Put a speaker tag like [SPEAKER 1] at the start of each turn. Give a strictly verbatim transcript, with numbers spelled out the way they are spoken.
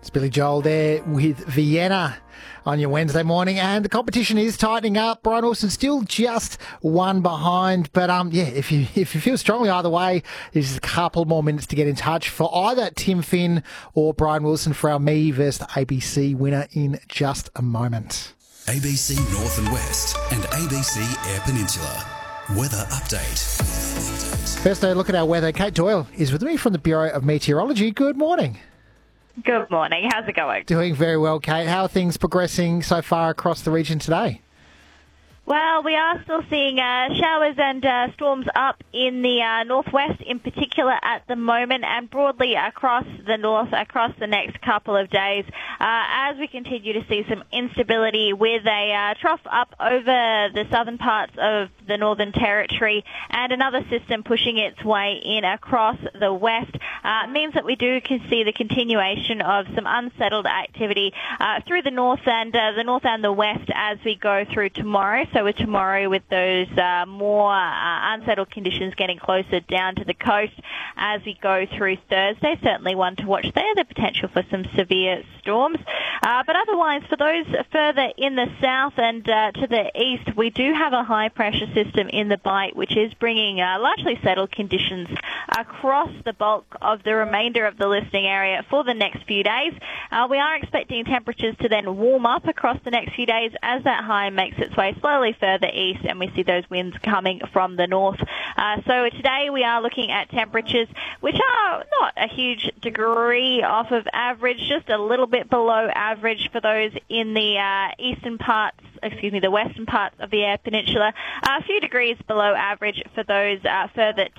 [SPEAKER 1] It's Billy Joel there with Vienna on your Wednesday morning, and the competition is tightening up. Brian Wilson still just one behind, but um, yeah, if you if you feel strongly either way, there's a couple more minutes to get in touch for either Tim Finn or Brian Wilson for our Me versus A B C winner in just a moment.
[SPEAKER 2] A B C North and West and A B C Eyre Peninsula. Weather update.
[SPEAKER 1] First, a look at our weather. Kate Doyle is with me from the Bureau of Meteorology. Good morning.
[SPEAKER 3] Good morning. How's it going?
[SPEAKER 1] Doing very well, Kate. How are things progressing so far across the region today?
[SPEAKER 3] Well, we are still seeing uh, showers and uh, storms up in the uh, northwest in particular at the moment, and broadly across the north across the next couple of days uh, as we continue to see some instability with a uh, trough up over the southern parts of the Northern Territory and another system pushing its way in across the west. Uh, means that we do can see the continuation of some unsettled activity uh, through the north and uh, the north and the west as we go through tomorrow. So with tomorrow, with those uh, more uh, unsettled conditions getting closer down to the coast as we go through Thursday, certainly one to watch there, the potential for some severe storms. Uh, but otherwise, for those further in the south and uh, to the east, we do have a high pressure system in the Bight, which is bringing uh, largely settled conditions across the bulk of the remainder of the listening area for the next few days. Uh, we are expecting temperatures to then warm up across the next few days as that high makes its way slowly further east, and we see those winds coming from the north. Uh, so today we are looking at temperatures which are not a huge degree off of average, just a little bit below average for those in the uh, eastern parts, excuse me, the western parts of the Eyre Peninsula. Uh, a few degrees below average for those uh, further